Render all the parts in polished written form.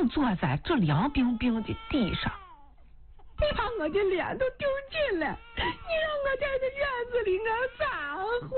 正坐在这凉冰冰的地上。你把我的脸都丢尽了，你让我在这院子里我咋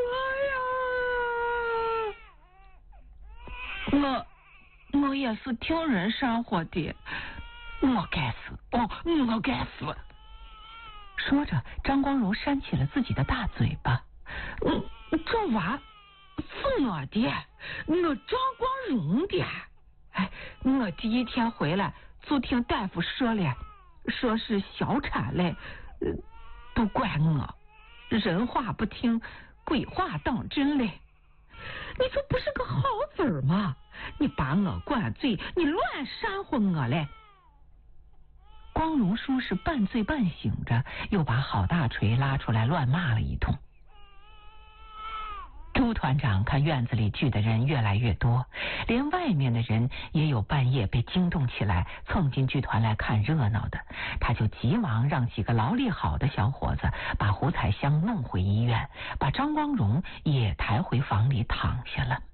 活呀？我也是听人煽火的，我该死，我该死！说着，张光荣扇起了自己的大嘴巴。这娃是我的，我张光荣的。哎，我第一天回来就听大夫说了，说是小产嘞，都怪我，人话不听，鬼话当真嘞。你这不是个好子吗？你把我灌醉，你乱煽乎我嘞！光荣叔是半醉半醒着，又把郝大锤拉出来乱骂了一通。朱团长看院子里聚的人越来越多，连外面的人也有半夜被惊动起来蹭进剧团来看热闹的，他就急忙让几个劳力好的小伙子把胡彩香弄回医院，把张光荣也抬回房里躺下了。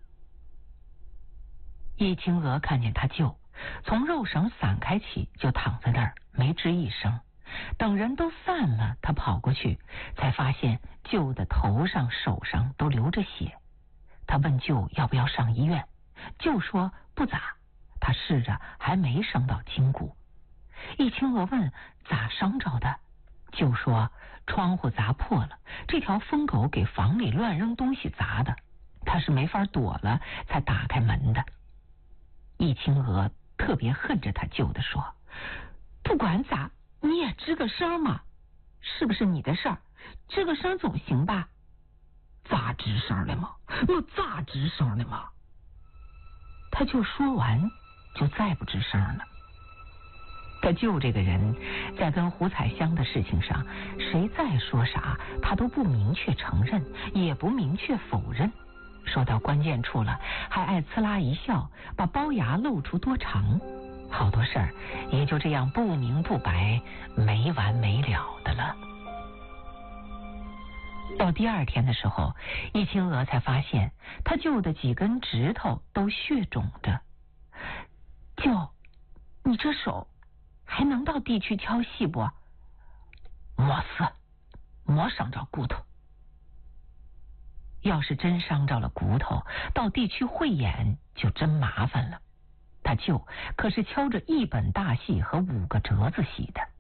叶青娥看见他舅从肉绳散开起就躺在那儿没吱一声，等人都散了，他跑过去才发现舅的头上手上都流着血。他问舅要不要上医院，舅说不咋，他试着还没伤到筋骨。叶青娥问咋伤着的，舅说窗户砸破了，这条疯狗给房里乱扔东西砸的，他是没法躲了才打开门的。叶青娥特别恨着他舅的说，不管咋你也吱个声嘛，是不是你的事儿？吱个声总行吧？咋吱声了吗？我咋吱声了吗？他就说完就再不吱声了。他舅这个人在跟胡彩香的事情上，谁再说啥他都不明确承认，也不明确否认，说到关键处了还爱呲啦一笑，把龅牙露出多长，好多事儿也就这样不明不白没完没了的了。到第二天的时候，叶青娥才发现他舅的几根指头都血肿着。舅，你这手还能到地区挑戏不？没事，没伤着骨头。要是真伤着了骨头，到地区汇演就真麻烦了。他舅可是敲着1本大戏和5个折子戏的。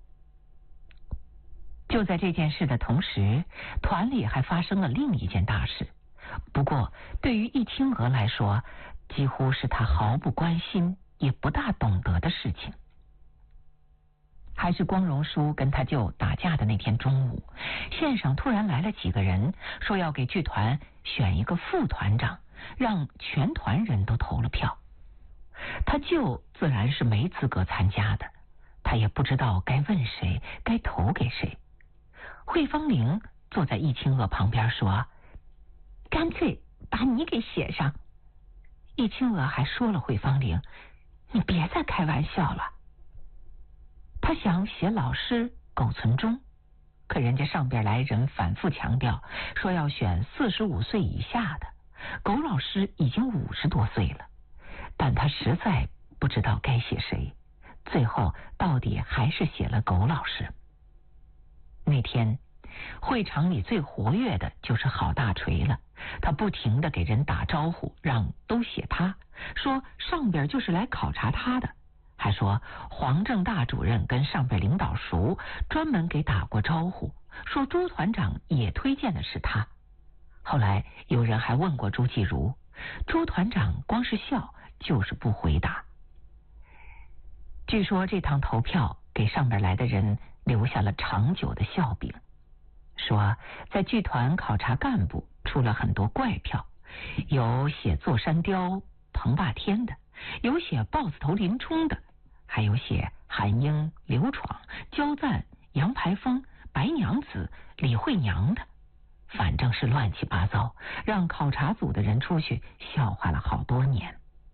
就在这件事的同时，团里还发生了另一件大事，不过对于叶青娥来说，几乎是他毫不关心也不大懂得的事情。还是光荣叔跟他舅打架的那天中午，县上突然来了几个人，说要给剧团选一个副团长，让全团人都投了票。他舅自然是没资格参加的，他也不知道该问谁，该投给谁。惠芳玲坐在叶青娥旁边说，干脆把你给写上。叶青娥还说了惠芳玲，你别再开玩笑了。他想写老师苟存忠，可人家上边来人反复强调说要选45岁以下的，苟老师已经50多岁了，但他实在不知道该写谁，最后到底还是写了苟老师。那天会场里最活跃的就是郝大锤了，他不停地给人打招呼，让都写他，说上边就是来考察他的，还说黄正大主任跟上边领导熟，专门给打过招呼，说朱团长也推荐的是他。后来有人还问过朱继如，朱团长光是笑，就是不回答。据说这趟投票给上边来的人留下了长久的笑柄，说在剧团考察干部出了很多怪票，有写座山雕彭霸天的，有写豹子头林冲的，还有写韩英、刘闯、焦赞、杨排风、白娘子、李慧娘的，反正是乱七八糟，让考察组的人出去笑话了好多年。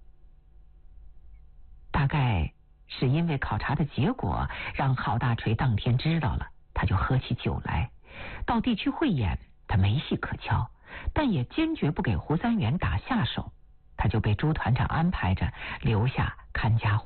大概是因为考察的结果让郝大锤当天知道了，他就喝起酒来。到地区汇演他没戏可敲，但也坚决不给胡三元打下手，他就被朱团长安排着留下看家